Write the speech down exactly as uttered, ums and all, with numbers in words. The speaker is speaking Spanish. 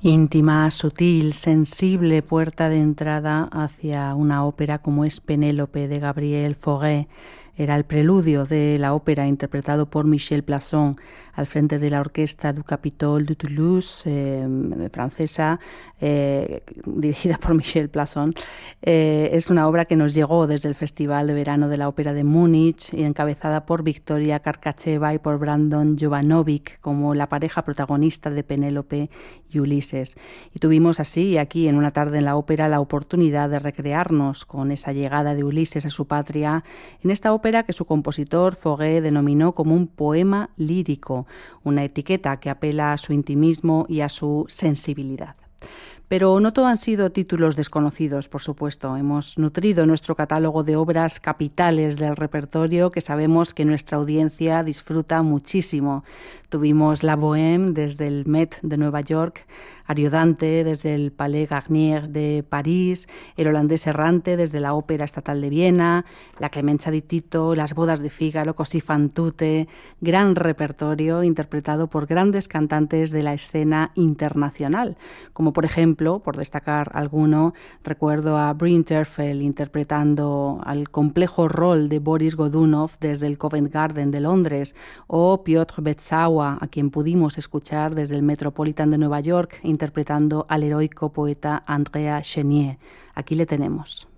Íntima, sutil, sensible puerta de entrada hacia una ópera como es Penélope de Gabriel Fauré. Era el preludio de la ópera interpretado por Michel Plasson al frente de la orquesta du Capitole de Toulouse, eh, francesa, eh, dirigida por Michel Plasson. Eh, es una obra que nos llegó desde el Festival de Verano de la Ópera de Múnich y encabezada por Victoria Karkacheva y por Brandon Jovanovic como la pareja protagonista de Penélope y Ulises. Y tuvimos así, aquí en Una tarde en la ópera, la oportunidad de recrearnos con esa llegada de Ulises a su patria en esta ópera que su compositor Fauré denominó como un poema lírico, una etiqueta que apela a su intimismo y a su sensibilidad. Pero no todo han sido títulos desconocidos, por supuesto. Hemos nutrido nuestro catálogo de obras capitales del repertorio que sabemos que nuestra audiencia disfruta muchísimo. Tuvimos La Bohème desde el Met de Nueva York, Ariodante desde el Palais Garnier de París, El holandés errante desde la Ópera Estatal de Viena, La Clemencia di Tito, Las bodas de Fígaro, Così fan tutte, gran repertorio interpretado por grandes cantantes de la escena internacional, como por ejemplo, por destacar alguno, recuerdo a Bryn Terfel interpretando al complejo rol de Boris Godunov desde el Covent Garden de Londres, o Piotr Beczała, a quien pudimos escuchar desde el Metropolitan de Nueva York interpretando al heroico poeta Andrea Chenier. Aquí le tenemos.